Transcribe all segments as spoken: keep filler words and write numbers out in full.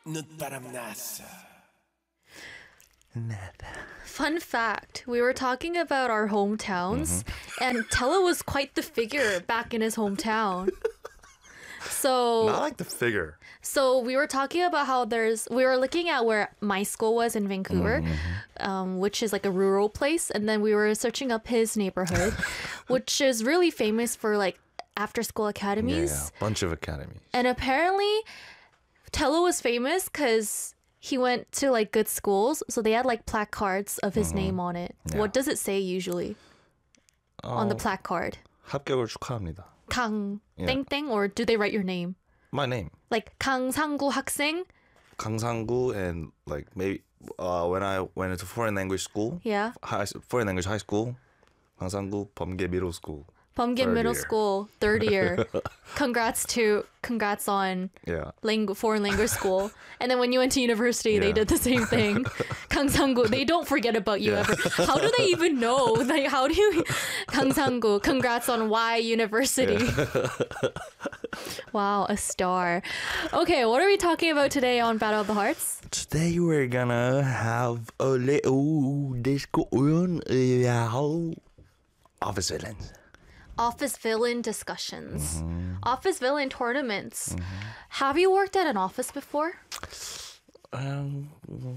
눈바람 났어. Fun fact, we were talking about our hometowns, Mm-hmm. and Tella was quite the figure back in his hometown. So, Not like the figure. so we were talking about how there's, we were looking at where my school was in Vancouver, Mm-hmm. um, which is like a rural place. And then we were searching up his neighborhood, which is really famous for like after school Yeah, academies. yeah, bunch of academies. And apparently, Tello was famous because he went to like good schools. So they had like placards of his name on it. Yeah. What does it say usually on the 어, placard? 합격을 축하합니다. 강 Yeah. 땡땡, or do they write your name? My name. Like 강상구 학생? 강상구, and like maybe uh, when I went into foreign language school, Yeah. high, foreign language high school, 강상구 범계 middle school. Bumgin Third Middle year. School, third year. Congrats to, congrats on Yeah. ling- foreign language school. And then when you went to university, they Yeah. did the same thing. Kangsangu, they don't forget about you Yeah. ever. How do they even know? Like, how do you, Kangsangu, congrats on Y University. Wow, a star. Okay, what are we talking about today on Battle of the Hearts? Today we're gonna have a little discussion about office villains. Office villain discussions. Office villain tournaments. Have you worked at an office before? Um,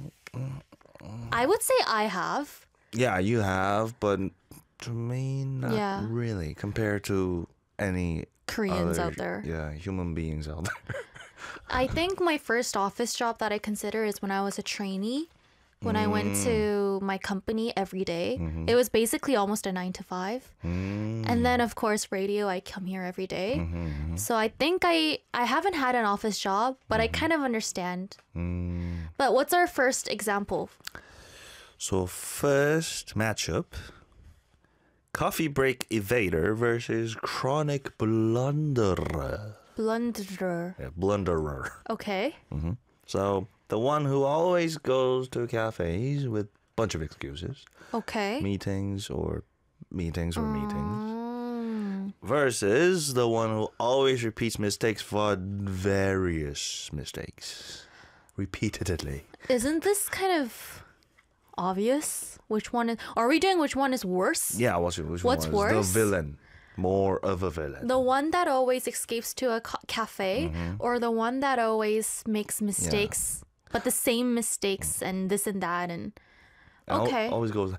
I would say I have. yeah, you have, but to me, not Yeah. really compared to any Koreans other, out there. Yeah, human beings out there. I think my first office job that I consider is when I was a trainee. When I went to my company every day. It was basically almost a nine to five. And then of course radio, I come here every day. So I think I I haven't had an office job, but I kind of understand. But what's our first example? So first matchup, coffee break evader versus chronic blunderer. Blunderer. Yeah, blunderer. Okay. So the one who always goes to cafes with a bunch of excuses, Okay. meetings or meetings or meetings, Mm. versus the one who always repeats mistakes for various mistakes, repeatedly. Isn't this kind of obvious? Which one is? Are we doing which one is worse? Yeah, what's which What's one is worse? the villain? More of a villain. The one that always escapes to a ca- cafe, or the one that always makes mistakes, but the same mistakes and this and that, and Al- okay. always goes.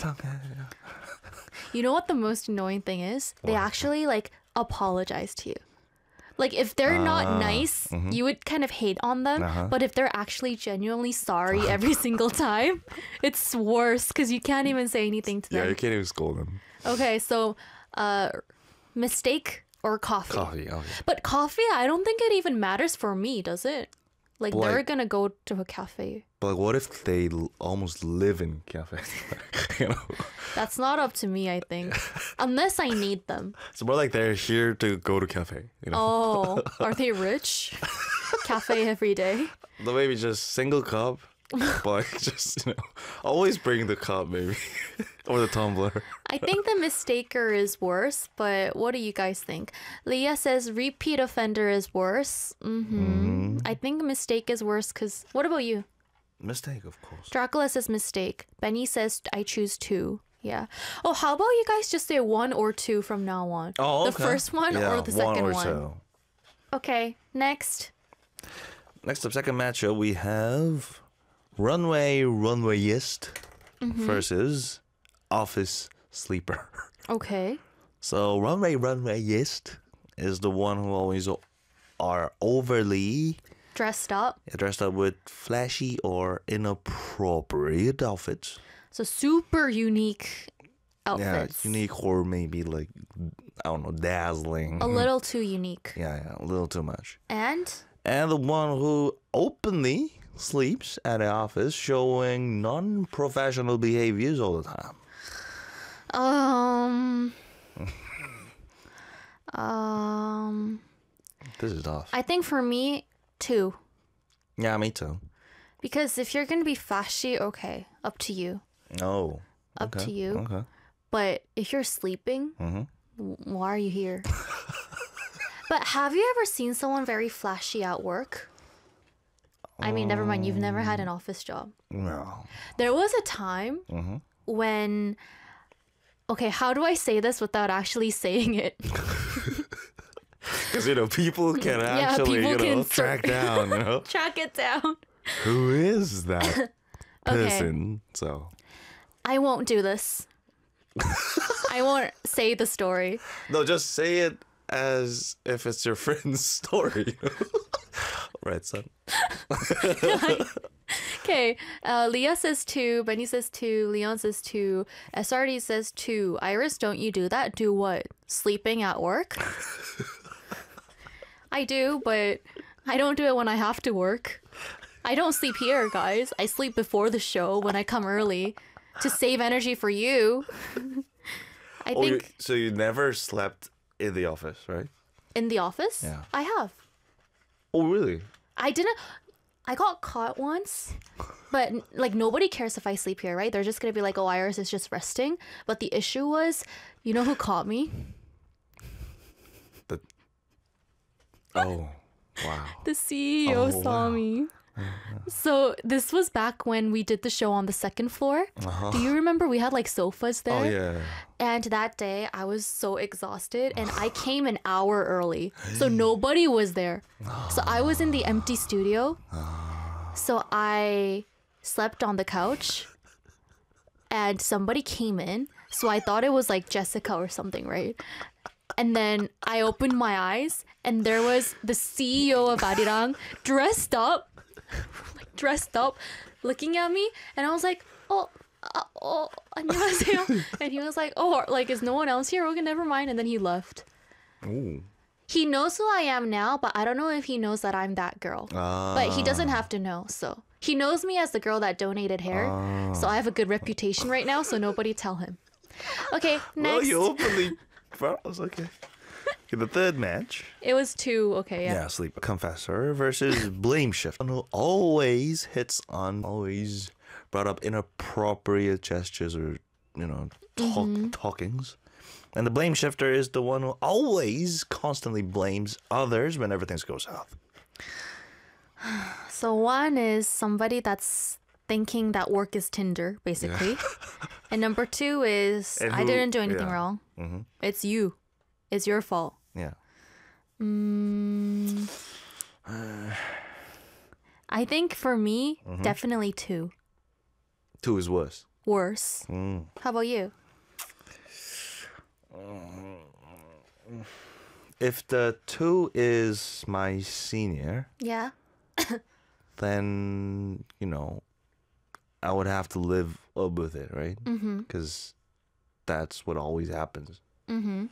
You know what the most annoying thing is? They actually like apologize to you. Like if they're not nice, you would kind of hate on them. Uh-huh. But if they're actually genuinely sorry every single time, it's worse because you can't even say anything to Yeah, them. you can't even scold them. Okay, so uh, mistake or coffee. Coffee, okay. But coffee, I don't think it even matters for me, does it? Like Like- they're gonna go to a cafe. But like, what if they l- almost live in cafes? You know, That's not up to me, I think. Unless I need them. it's more like they're here to go to cafe. You know, Oh, are they rich? Cafe every day. the maybe just single cup, but just you know, always bring the cup maybe or the tumbler. I think the mistaker is worse, but what do you guys think? Leah says repeat offender is worse. Mm-hmm. I think mistake is worse because, what about you? Mistake, of course. Dracula says mistake. Benny says I choose two. Yeah. Oh, how about you guys just say one or two from now on? Oh, The okay. first one Yeah, or the second or one? two. Okay, next. Next up, second matchup, we have Runway Runwayist Mm-hmm. versus Office Sleeper. Okay. So Runway Runwayist is the one who always o- are overly Dressed up. dressed up with flashy or inappropriate outfits. So super unique Yeah, outfits. unique or maybe like, I don't know, dazzling. A little too unique. Yeah, yeah, a little too much. And And the one who openly sleeps at the office, showing non-professional behaviors all the time. um um This is tough. I think for me two. Yeah, me too. Because if you're going to be flashy, okay, up to you. Oh. Up okay, to you. Okay. But if you're sleeping, Mm-hmm. w- why are you here? But have you ever seen someone very flashy at work? I mean, never mind. You've never had an office job. No. There was a time Mm-hmm. when. Okay, how do I say this without actually saying it? Because, you know, people can Yeah, actually, people you know, can ser- track down, you know, Track it down. who is that Okay. person. So, I won't do this. I won't say the story. no, just say it as if it's your friend's story. Right, son? Okay, uh, Leah says two, Benny says two, Leon says two, S R D says two. Iris, don't you do that? Do what? Sleeping at work? I do, but I don't do it when I have to work. I don't sleep here, guys. I sleep before the show when I come early to save energy for you. I Oh, you, think so you never slept in the office, right? in the office, Yeah. I have. Oh, really? I didn't. I got caught once, but like nobody cares if I sleep here, right? They're just gonna be like, "Oh, Iris is just resting." But the issue was, you know who caught me? The... Oh, wow. The C E O Oh, saw wow. me. So this was back when we did the show on the second floor. Do you remember we had like sofas there? Oh, yeah. And that day I was so exhausted and I came an hour early. So nobody was there. So I was in the empty studio. So I slept on the couch and somebody came in. So I thought it was like Jessica or something, right? And then I opened my eyes and there was the C E O of Arirang dressed up, like dressed up, looking at me. And I was like, oh, uh, oh, 안녕하세요. And he was like, oh, like, is no one else here? Okay, never mind. And then he left. Ooh. He knows who I am now, but I don't know if he knows that I'm that girl. Ah. But he doesn't have to know, so. He knows me as the girl that donated hair. So I have a good reputation right now, so nobody tell him. Okay, next. Well, you openly... Well, it's okay. Okay, the third match. It was two, okay, yeah. Yeah, sleep confessor versus blame shift. Who always hits on, always brought up inappropriate gestures or, you know, talk, talkings. And the blame shifter is the one who always constantly blames others whenever things go south. So one is somebody that's thinking that work is Tinder, basically. And number two is, And I who- didn't do anything yeah. wrong. Mm-hmm. It's you. It's your fault. Yeah. Mm, I think for me, Mm-hmm. definitely two. Two is worse. Worse. Mm. How about you? If the two is my senior, Yeah. then, you know, I would have to live up with it, right? Mm-hmm. Because that's what always happens. Mm-hmm.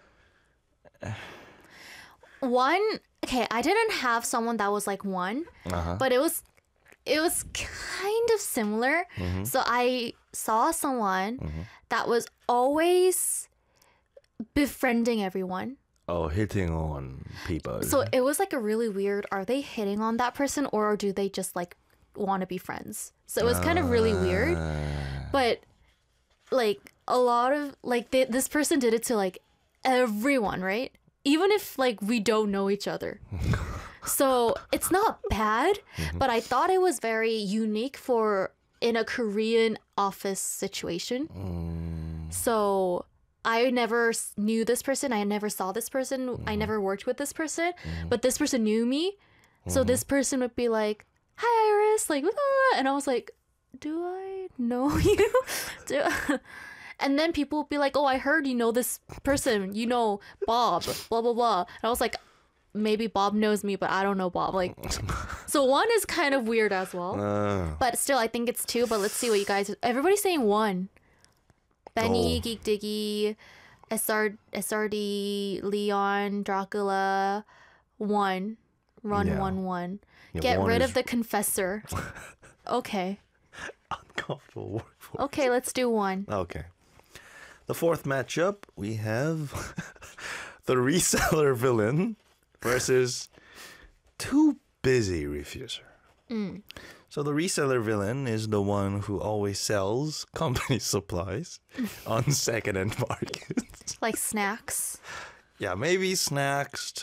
One, okay, I didn't have someone that was like one, Uh-huh. but it was it was kind of similar. Mm-hmm. So I saw someone that was always befriending everyone. Oh, hitting on people. So it was like a really weird, are they hitting on that person or do they just like want to be friends? So it was kind of really weird. Ah. But like a lot of like they, this person did it to like everyone, right? Even if like we don't know each other. So it's not bad, but I thought it was very unique for in a Korean office situation. Mm. So I never s- knew this person. I never saw this person. I never worked with this person, but this person knew me. So this person would be like, "Hi, Iris," like, "Ah," and I was like, "Do I know you?" Do and then people would be like, "Oh, I heard you know this person. You know Bob, blah blah blah." And I was like, maybe Bob knows me, but I don't know Bob. Like, so one is kind of weird as well. Uh, But still, I think it's two. But let's see what you guys. Everybody's saying one. Benny, Oh. Geek Diggy, S R, S R D, Leon, Dracula, one. Run Yeah. one one. yeah, Get one rid is of the confessor. Okay. uncomfortable work for. Okay, let's do one. Okay. The fourth matchup, we have the reseller villain versus too busy refuser. Mm. So the reseller villain is the one who always sells company supplies on second-hand markets. Like snacks. Yeah, maybe snacks